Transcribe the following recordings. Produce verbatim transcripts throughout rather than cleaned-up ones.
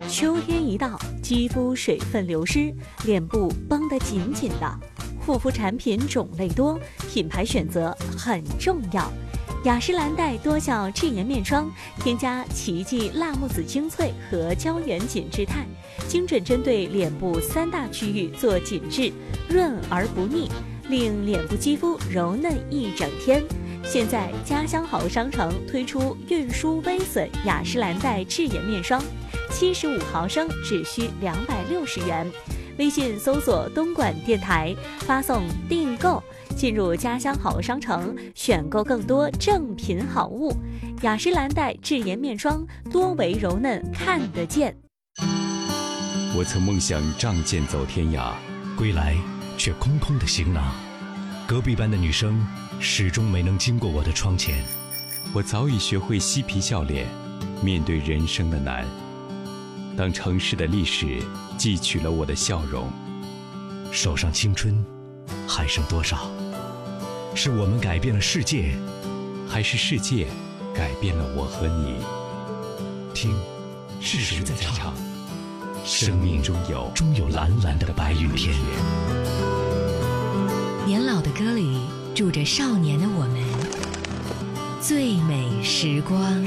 秋天一到，肌肤水分流失，脸部绷得紧紧的。护肤产品种类多，品牌选择很重要。雅诗兰黛多效智颜面霜，添加奇迹辣木籽精粹和胶原紧致肽，精准针对脸部三大区域做紧致，润而不腻，令脸部肌肤柔嫩一整天。现在家乡好商城推出运输微损雅诗兰黛智颜面霜，七十五毫升只需两百六十元。微信搜索东莞电台，发送订购，进入家乡好商城，选购更多正品好物。雅诗兰黛智颜面霜，多维柔嫩看得见。 我曾梦想仗剑走天涯， 归来却空空的行囊。隔壁班的女生始终没能经过我的窗前。 我早已学会嬉皮笑脸，面对人生的难。当城市的历史汲取了我的笑容， 手上青春还剩多少？是我们改变了世界， 还是世界改变了我和你？ 听，是谁在唱？ 生命中有终有蓝蓝的白云天。 年老的歌里住着少年的我们，最美时光。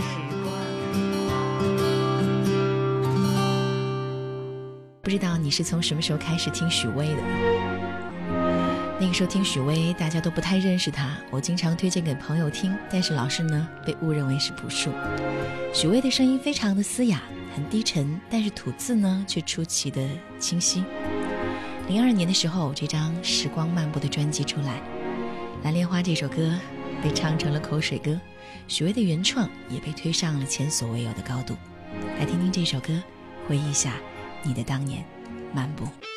不知道你是从什么时候开始听许巍的？那个时候听许巍大家都不太认识他，我经常推荐给朋友听，但是老是呢被误认为是朴树。许巍的声音非常的嘶哑，很低沉，但是吐字呢却出奇的清晰。零二年的时候，这张《时光漫步》的专辑出来，《蓝莲花》这首歌被唱成了口水歌，许巍的原创也被推上了前所未有的高度。来听听这首歌，回忆一下你的当年漫步。